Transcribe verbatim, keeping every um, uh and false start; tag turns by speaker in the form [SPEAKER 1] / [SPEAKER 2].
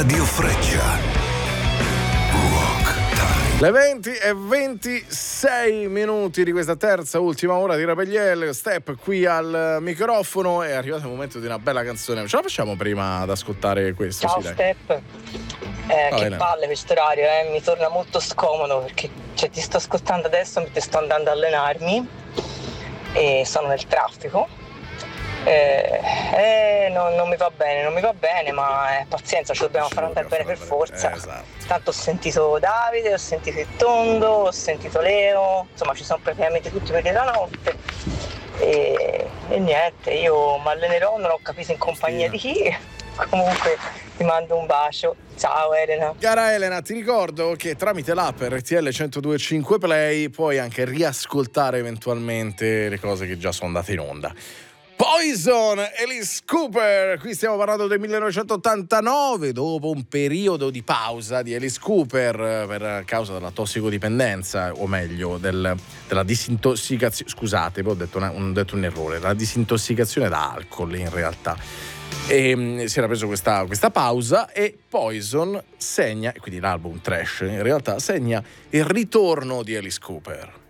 [SPEAKER 1] Radio Freccia.
[SPEAKER 2] Le venti e ventisei minuti di questa terza ultima ora di Rapegliel. Step qui al microfono. È arrivato il momento di una bella canzone. Ce la facciamo prima ad ascoltare questo?
[SPEAKER 3] Ciao
[SPEAKER 2] sì,
[SPEAKER 3] Step. Eh,
[SPEAKER 2] oh,
[SPEAKER 3] che
[SPEAKER 2] Elena.
[SPEAKER 3] palle questo orario, eh? Mi torna molto scomodo perché cioè, ti sto ascoltando adesso mentre sto andando a allenarmi e sono nel traffico. Eh, eh, non, non mi va bene, non mi va bene, ma eh, pazienza, ci dobbiamo far andare bene per forza.
[SPEAKER 2] Eh, esatto.
[SPEAKER 3] Tanto ho sentito Davide, ho sentito il Tondo, ho sentito Leo, insomma ci sono praticamente tutti quelli della notte e, e niente, io mi allenerò, non ho capito in compagnia di chi. Comunque ti mando un bacio, ciao Elena.
[SPEAKER 2] Cara Elena, ti ricordo che tramite l'app R T L centodue e cinque Play puoi anche riascoltare eventualmente le cose che già sono andate in onda. Poison, Alice Cooper, qui stiamo parlando del millenovecentottantanove, dopo un periodo di pausa di Alice Cooper per causa della tossicodipendenza, o meglio del, della disintossicazione, scusate, ho detto, una, un, detto un errore, la disintossicazione da alcol in realtà. E si era preso questa, questa pausa e Poison segna, quindi l'album Trash in realtà segna il ritorno di Alice Cooper.